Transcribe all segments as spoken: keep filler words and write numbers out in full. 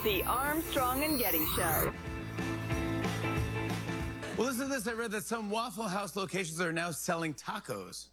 The Armstrong and Getty Show. Well, listen to this. I read that some Waffle House locations are now selling tacos.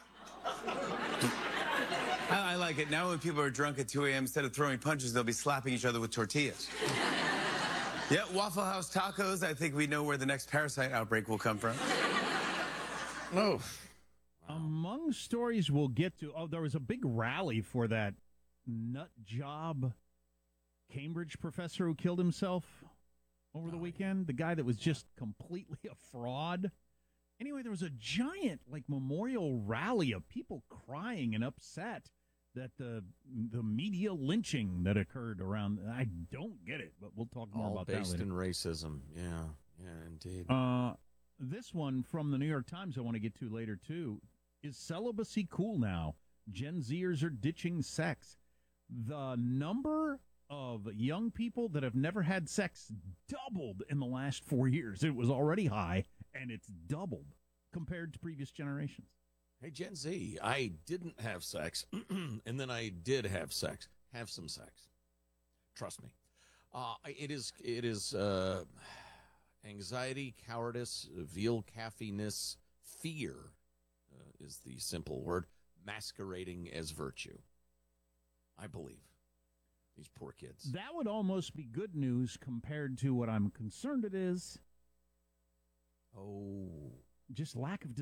I, I like it. Now when people are drunk at two a.m., instead of throwing punches, they'll be slapping each other with tortillas. Yeah, Waffle House tacos. I think we know where the next parasite outbreak will come from. Oh. Among stories we'll get to, oh, there was a big rally for that nut job Cambridge professor who killed himself over the weekend. The guy that was just completely a fraud. Anyway, there was a giant, like, memorial rally of people crying and upset that the the media lynching that occurred around. I don't get it, but we'll talk more All about that based later. in racism. Yeah, yeah, indeed. Uh, this one from the New York Times I want to get to later, too. Is celibacy cool now? Gen Zers are ditching sex. The number of young people that have never had sex doubled in the last four years. It was already high, and it's doubled compared to previous generations. Hey, Gen Z, I didn't have sex, and then I did have sex. Have some sex. Trust me. Uh, it is, it is uh, anxiety, cowardice, veal caffiness, fear uh, is the simple word, masquerading as virtue. I believe. These poor kids. That would almost be good news compared to what I'm concerned it is. Oh. Just lack of